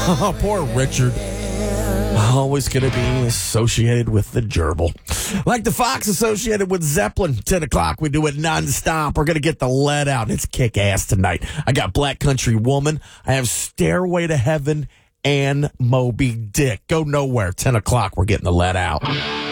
Oh, poor Richard. Always going to be associated with the gerbil. Like the Fox associated with Zeppelin. 10 o'clock, we do it nonstop. We're going to get the lead out. It's kick-ass tonight. I got Black Country Woman. I have Stairway to Heaven and Moby Dick. Go nowhere. 10 o'clock, we're getting the lead out.